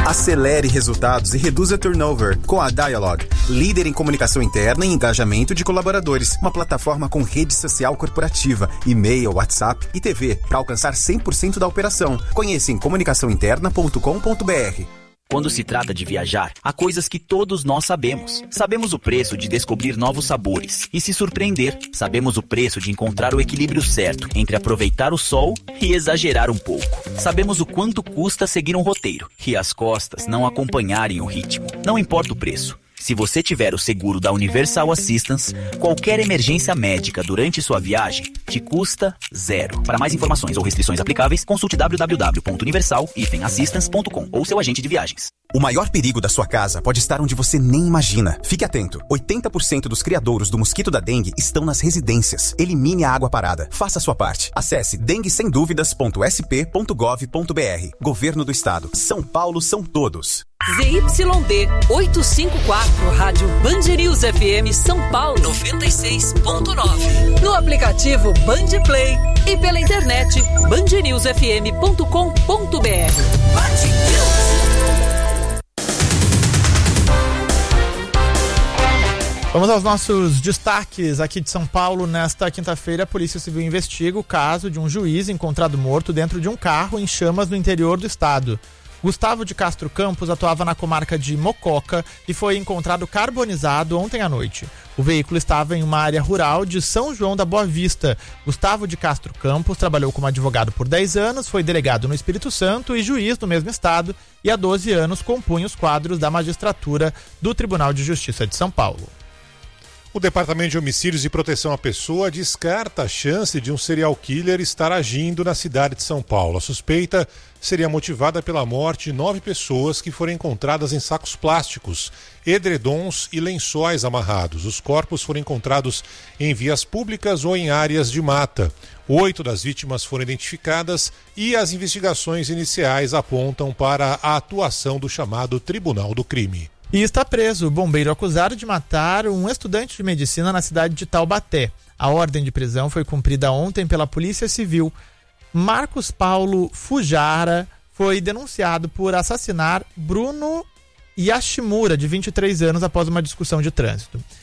Acelere resultados e reduza turnover com a Dialog, líder em comunicação interna e engajamento de colaboradores. Uma plataforma com rede social corporativa, e-mail, WhatsApp e TV para alcançar 100% da operação. Conheça em comunicaçãointerna.com.br. Quando se trata de viajar, há coisas que todos nós sabemos. Sabemos o preço de descobrir novos sabores e se surpreender. Sabemos o preço de encontrar o equilíbrio certo entre aproveitar o sol e exagerar um pouco. Sabemos o quanto custa seguir um roteiro e as costas não acompanharem o ritmo. Não importa o preço. Se você tiver o seguro da Universal Assistance, qualquer emergência médica durante sua viagem te custa zero. Para mais informações ou restrições aplicáveis, consulte www.universal-assistance.com ou seu agente de viagens. O maior perigo da sua casa pode estar onde você nem imagina. Fique atento. 80% dos criadouros do mosquito da dengue estão nas residências. Elimine a água parada. Faça a sua parte. Acesse denguesemduvidas.sp.gov.br. Governo do Estado. São Paulo são todos. ZYD 854, Rádio Band News FM São Paulo 96.9. No aplicativo Band Play e pela internet bandnewsfm.com.br. Band News. Vamos aos nossos destaques aqui de São Paulo. Nesta quinta-feira, a Polícia Civil investiga o caso de um juiz encontrado morto dentro de um carro em chamas no interior do estado. Gustavo de Castro Campos atuava na comarca de Mococa e foi encontrado carbonizado ontem à noite. O veículo estava em uma área rural de São João da Boa Vista. Gustavo de Castro Campos trabalhou como advogado por 10 anos, foi delegado no Espírito Santo e juiz no mesmo estado e há 12 anos compunha os quadros da magistratura do Tribunal de Justiça de São Paulo. O Departamento de Homicídios e Proteção à Pessoa descarta a chance de um serial killer estar agindo na cidade de São Paulo. A suspeita seria motivada pela morte de 9 pessoas que foram encontradas em sacos plásticos, edredons e lençóis amarrados. Os corpos foram encontrados em vias públicas ou em áreas de mata. 8 das vítimas foram identificadas e as investigações iniciais apontam para a atuação do chamado Tribunal do Crime. E está preso o bombeiro acusado de matar um estudante de medicina na cidade de Taubaté. A ordem de prisão foi cumprida ontem pela Polícia Civil. Marcos Paulo Fujara foi denunciado por assassinar Bruno Yashimura, de 23 anos, após uma discussão de trânsito.